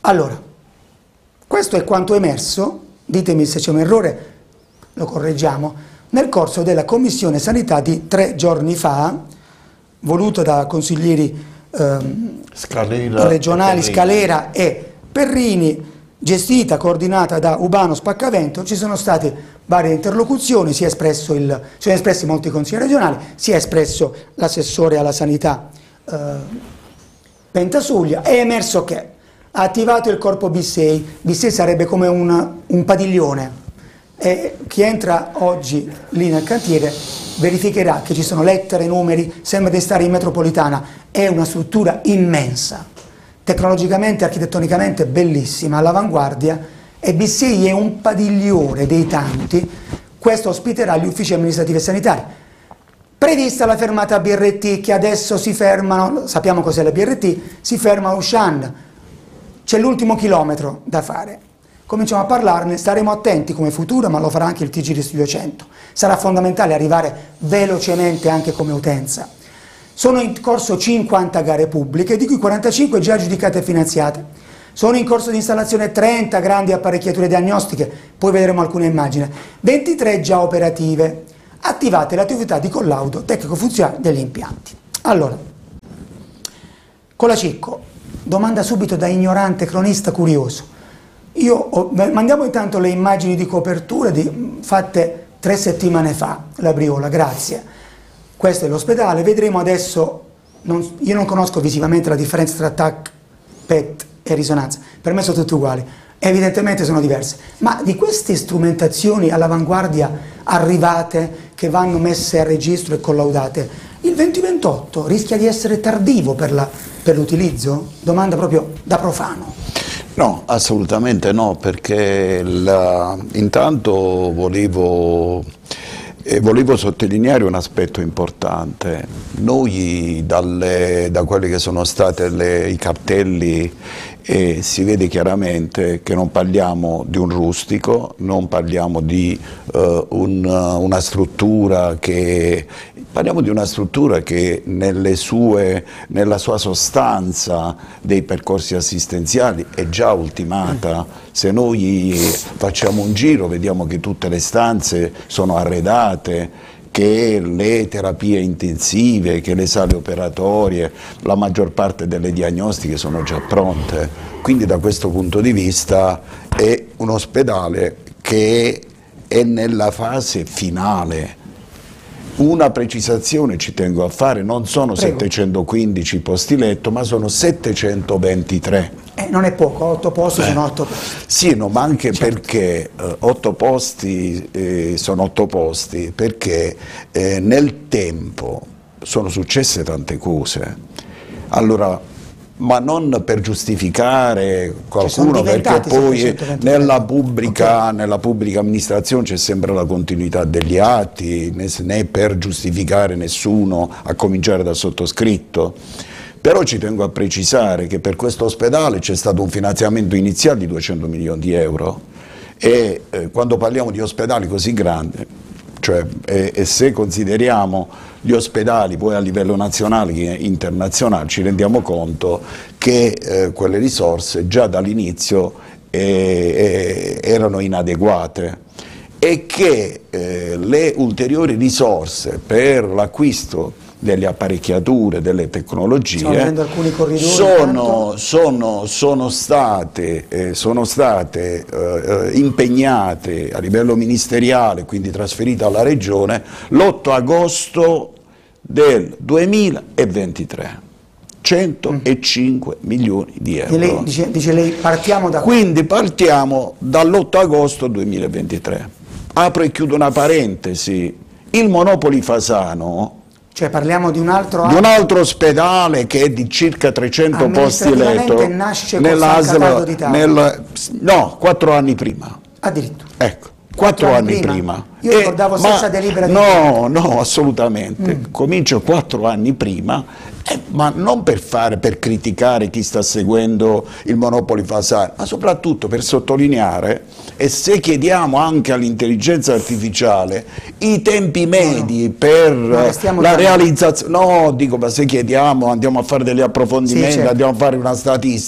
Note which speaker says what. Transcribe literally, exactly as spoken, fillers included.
Speaker 1: Allora, questo è quanto emerso, ditemi se c'è un errore, lo correggiamo, nel corso della Commissione Sanità di tre giorni fa, voluta da consiglieri ehm,
Speaker 2: Scalera
Speaker 1: regionali
Speaker 2: e
Speaker 1: Scalera e Perrini, gestita, coordinata da Urbano Spaccavento. Ci sono state varie interlocuzioni, si è espresso il, si sono espressi molti consiglieri regionali, si è espresso l'assessore alla sanità eh, Pentasuglia, è emerso che ha attivato il corpo B sei, B sei sarebbe come un, un padiglione, e chi entra oggi lì nel cantiere verificherà che ci sono lettere, numeri, sembra di stare in metropolitana, è una struttura immensa, tecnologicamente, architettonicamente bellissima, all'avanguardia, e B sei è un padiglione dei tanti. Questo ospiterà gli uffici amministrativi e sanitari. Prevista la fermata B R T, che adesso si fermano, sappiamo cos'è la B R T, si ferma a Ushan, c'è l'ultimo chilometro da fare. Cominciamo a parlarne, staremo attenti come futuro, ma lo farà anche il T G di Studio cento. Sarà fondamentale arrivare velocemente anche come utenza. Sono in corso cinquanta gare pubbliche, di cui quarantacinque già aggiudicate e finanziate. Sono in corso di installazione trenta grandi apparecchiature diagnostiche, poi vedremo alcune immagini, ventitré già operative, attivate le attività di collaudo tecnico-funzionale degli impianti. Allora, con la Cicco, domanda subito da ignorante cronista curioso. Io ho, mandiamo intanto le immagini di copertura di, fatte tre settimane fa, la Briola, grazie. Questo è l'ospedale, vedremo adesso, non, io non conosco visivamente la differenza tra T A C, P E T e risonanza, per me sono tutte uguali, evidentemente sono diverse, ma di queste strumentazioni all'avanguardia arrivate che vanno messe a registro e collaudate, il venti ventotto rischia di essere tardivo per l'utilizzo? Domanda proprio da profano.
Speaker 2: No, assolutamente no, perché la, intanto volevo, eh, volevo sottolineare un aspetto importante. Noi dalle, da quelli che sono stati i cartelli eh, si vede chiaramente che non parliamo di un rustico, non parliamo di eh, un, una struttura che... Parliamo di una struttura che nelle sue, nella sua sostanza dei percorsi assistenziali è già ultimata. Se noi facciamo un giro vediamo che tutte le stanze sono arredate, che le terapie intensive, che le sale operatorie, la maggior parte delle diagnostiche sono già pronte. Quindi da questo punto di vista è un ospedale che è nella fase finale. Una precisazione ci tengo a fare, non sono Prego. settecentoquindici posti letto, ma sono settecentoventitré.
Speaker 1: Eh, non è poco, otto posti eh. sono otto posti.
Speaker 2: Sì, no, ma anche
Speaker 1: certo.
Speaker 2: perché eh, otto posti eh, sono otto posti, perché eh, nel tempo sono successe tante cose. Allora, ma non per giustificare qualcuno, perché poi nella pubblica, okay. nella pubblica amministrazione c'è sempre la continuità degli atti, né, né per giustificare nessuno, a cominciare dal sottoscritto. Però ci tengo a precisare che per questo ospedale c'è stato un finanziamento iniziale di duecento milioni di euro e eh, quando parliamo di ospedali così grandi, cioè, e, e se consideriamo gli ospedali poi a livello nazionale e internazionale, ci rendiamo conto che eh, quelle risorse già dall'inizio eh, eh, erano inadeguate e che eh, le ulteriori risorse per l'acquisto delle apparecchiature, delle tecnologie sono, sono, sono state, eh, sono state eh, impegnate a livello ministeriale, quindi trasferite alla Regione, l'otto agosto del duemilaventitré. centocinque mm. milioni di euro.
Speaker 1: Lei, dice, dice lei, partiamo da...
Speaker 2: Quindi partiamo dall'otto agosto duemilaventitré. Apro e chiudo una parentesi. Il Monopoli Fasano...
Speaker 1: Cioè parliamo di un altro...
Speaker 2: Di un altro ospedale che è di circa trecento posti letto.
Speaker 1: Nasce con San Cataldo d'Italia.
Speaker 2: Nel, no, quattro anni prima.
Speaker 1: Addirittura.
Speaker 2: Ecco, quattro, quattro anni prima. prima.
Speaker 1: Io e, ricordavo stessa delibera di...
Speaker 2: No, no, assolutamente. Mm. Comincio quattro anni prima, eh, ma non per fare, per criticare chi sta seguendo il Monopoli Fasano, ma soprattutto per sottolineare, e se chiediamo anche all'intelligenza artificiale i tempi medi no, no. per no, la realizzazione, no, dico, ma se chiediamo, andiamo a fare degli approfondimenti, sì, certo. andiamo a fare una statistica,